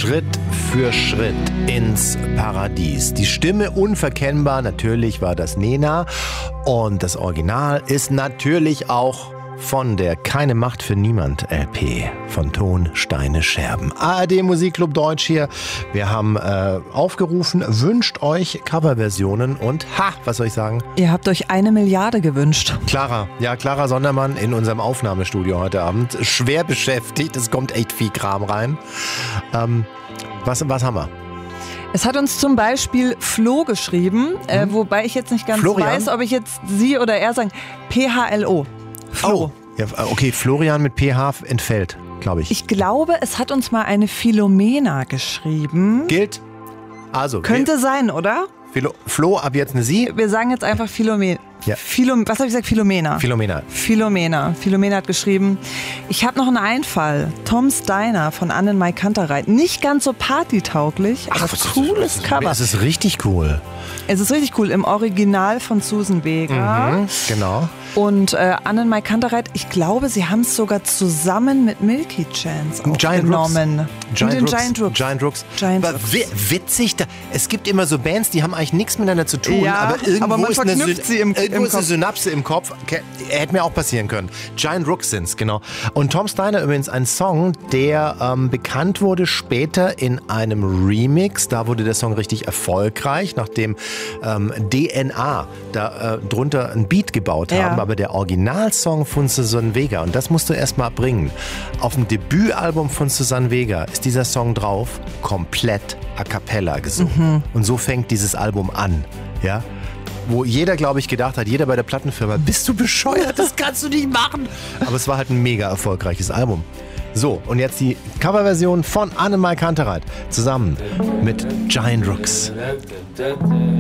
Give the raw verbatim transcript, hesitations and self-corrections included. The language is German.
Schritt für Schritt ins Paradies. Die Stimme unverkennbar, natürlich war das Nena. Und das Original ist natürlich auch von der Keine Macht für Niemand L P von Ton, Steine, Scherben. A R D Musikclub Deutsch hier. Wir haben äh, aufgerufen, wünscht euch Coverversionen und ha, was soll ich sagen? Ihr habt euch eine Milliarde gewünscht. Clara, ja, Clara Sondermann in unserem Aufnahmestudio heute Abend. Schwer beschäftigt, es kommt echt viel Kram rein. Ähm, was, was haben wir? Es hat uns zum Beispiel Flo geschrieben, hm? äh, wobei ich jetzt nicht ganz Florian? weiß, ob ich jetzt sie oder er sagen. P H L O. Flo. Oh, ja, okay, Florian mit P H entfällt, glaube ich. Ich glaube, es hat uns mal eine Philomena geschrieben. Gilt? Also. Könnte wir, sein, oder? Philo, Flo, ab jetzt eine Sie? Wir sagen jetzt einfach Philomena. Ja. Philom, was habe ich gesagt? Philomena. Philomena. Philomena. Philomena hat geschrieben, ich habe noch einen Einfall. Tom Steiner von Annenmai Kantereit. Nicht ganz so partytauglich, aber Ach, cooles ist, Cover. Es ist richtig cool. Es ist richtig cool. Im Original von Susan Vega. Mhm, genau. Und äh, Annenmai Kantereit, ich glaube, sie haben es sogar zusammen mit Milky Chance aufgenommen. Giant den Rooks. Giant Rooks. Giant Rooks. Giant aber Rooks. wi- witzig, da, es gibt immer so Bands, die haben eigentlich nichts miteinander zu tun, Ja, aber irgendwo aber man ist, eine, verknüpft sie im- irgendwo im ist eine Kopf. Synapse im Kopf. Okay, hätte mir auch passieren können. Giant Rooks sind's, genau. Und Tom Steiner übrigens ein Song, der ähm, bekannt wurde später in einem Remix. Da wurde der Song richtig erfolgreich, nachdem ähm, D N A da äh, drunter ein Beat gebaut Ja. haben. Aber der Originalsong von Susan Vega, und das musst du erst mal bringen, auf dem Debütalbum von Susan Vega ist dieser Song drauf, komplett a cappella gesungen. Mhm. Und so fängt dieses Album an, ja? Wo jeder, glaube ich, gedacht hat, jeder bei der Plattenfirma, bist du bescheuert, das kannst du nicht machen. Aber es war halt ein mega erfolgreiches Album. So, und jetzt die Coverversion von Annenmai Kantereit zusammen mit Giant Rooks.